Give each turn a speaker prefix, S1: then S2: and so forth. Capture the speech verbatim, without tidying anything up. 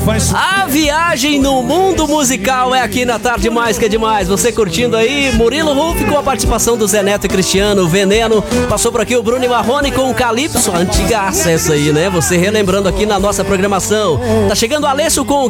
S1: A viagem no mundo musical é aqui na Tarde Mais Que É Demais. Você curtindo aí Murilo Huff com a participação do Zé Neto e Cristiano, Veneno. Passou por aqui o Bruno e Marrone com o Calypso, antiga essa aí, né? Você relembrando aqui na nossa programação. Tá chegando o Alessio com